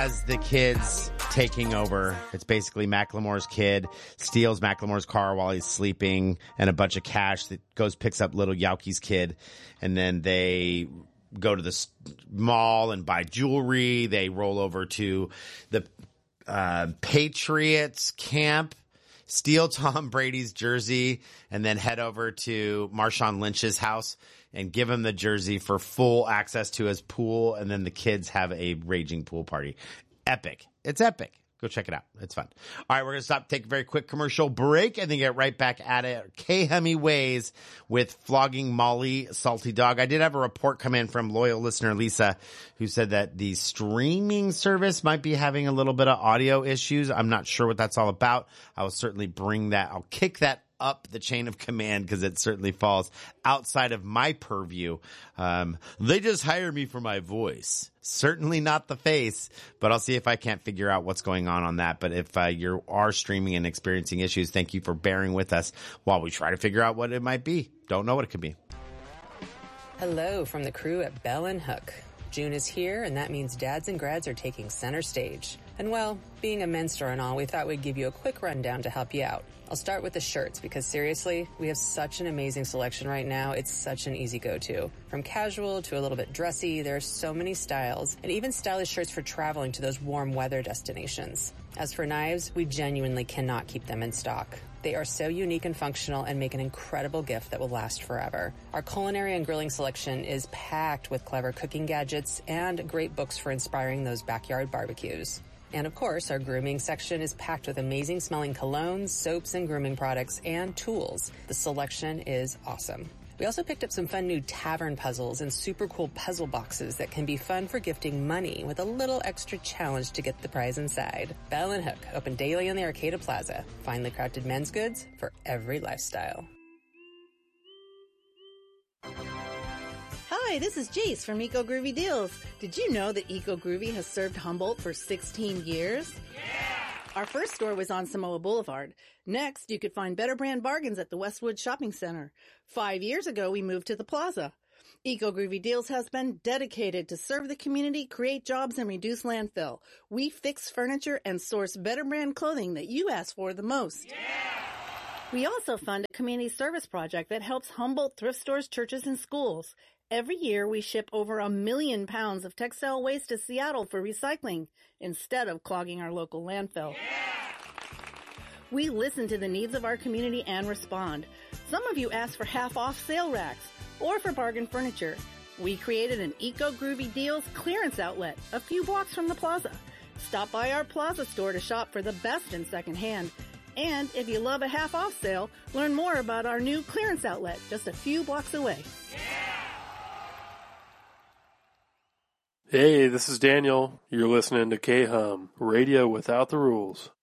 has the kids taking over. It's basically Macklemore's kid steals Macklemore's car while he's sleeping and a bunch of cash that picks up little Yauki's kid. And then they go to the mall and buy jewelry. They roll over to the Patriots camp, steal Tom Brady's jersey, and then head over to Marshawn Lynch's house and give him the jersey for full access to his pool. And then the kids have a raging pool party. Epic. It's epic. Go check it out. It's fun. All right, we're going to stop, take a very quick commercial break, and then get right back at it. K-Hummy Ways with Flogging Molly Salty Dog. I did have a report come in from loyal listener Lisa, who said that the streaming service might be having a little bit of audio issues. I'm not sure what that's all about. I will certainly I'll kick that up the chain of command because it certainly falls outside of my purview. They just hire me for my voice. Certainly not the face, but I'll see if I can't figure out what's going on that. But if you are streaming and experiencing issues, thank you for bearing with us while we try to figure out what it might be. Don't know what it could be. Hello from the crew at Bell and Hook. June is here, and that means dads and grads are taking center stage. And well, being a men's store and all, we thought we'd give you a quick rundown to help you out. I'll start with the shirts because seriously, we have such an amazing selection right now. It's such an easy go-to. From casual to a little bit dressy, there are so many styles, and even stylish shirts for traveling to those warm weather destinations. As for knives, we genuinely cannot keep them in stock. They are so unique and functional and make an incredible gift that will last forever. Our culinary and grilling selection is packed with clever cooking gadgets and great books for inspiring those backyard barbecues. And of course, our grooming section is packed with amazing smelling colognes, soaps, and grooming products and tools. The selection is awesome. We also picked up some fun new tavern puzzles and super cool puzzle boxes that can be fun for gifting money with a little extra challenge to get the prize inside. Bell and Hook, open daily on the Arcata Plaza. Finely crafted men's goods for every lifestyle. Hi, this is Jace from Eco Groovy Deals. Did you know that Eco Groovy has served Humboldt for 16 years? Yeah! Our first store was on Samoa Boulevard. Next, you could find better brand bargains at the Westwood Shopping Center. 5 years ago, we moved to the Plaza. Eco Groovy Deals has been dedicated to serve the community, create jobs, and reduce landfill. We fix furniture and source better brand clothing that you ask for the most. Yeah! We also fund a community service project that helps Humboldt thrift stores, churches, and schools. Every year, we ship over 1 million pounds of textile waste to Seattle for recycling instead of clogging our local landfill. Yeah! We listen to the needs of our community and respond. Some of you ask for half-off sale racks or for bargain furniture. We created an Eco Groovy Deals clearance outlet a few blocks from the plaza. Stop by our plaza store to shop for the best in secondhand. And if you love a half-off sale, learn more about our new clearance outlet just a few blocks away. Yeah! Hey, this is Daniel. You're listening to K-Hum, radio without the rules.